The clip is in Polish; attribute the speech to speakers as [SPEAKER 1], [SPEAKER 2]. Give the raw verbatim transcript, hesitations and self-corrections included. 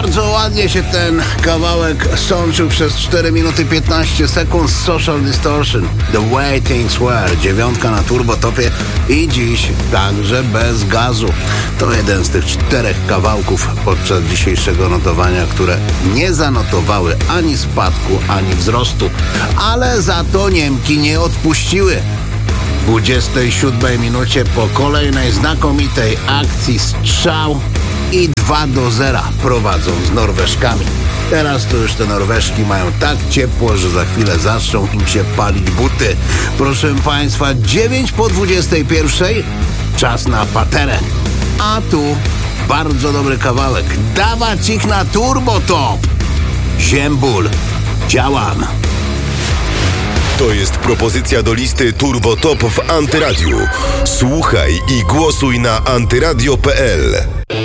[SPEAKER 1] Bardzo ładnie się ten kawałek sączył przez cztery minuty piętnaście sekund. Social Distortion, The Way Things Were, dziewiątka na turbotopie i dziś także bez gazu. To jeden z tych czterech kawałków podczas dzisiejszego notowania, które nie zanotowały ani spadku, ani wzrostu, ale za to Niemki nie odpuściły. W dwudziestej siódmej minucie po kolejnej znakomitej akcji strzał i dwa do zera prowadzą z Norweżkami. Teraz to już te Norweżki mają tak ciepło, że za chwilę zaczną im się palić buty. Proszę Państwa, dziewięć po dwudziestej pierwszej, czas na paterę. A tu bardzo dobry kawałek. Dawać ich na turbotop. Ziembul, działam.
[SPEAKER 2] To jest propozycja do listy Turbo Top w Antyradiu. Słuchaj i głosuj na antyradio kropka p l.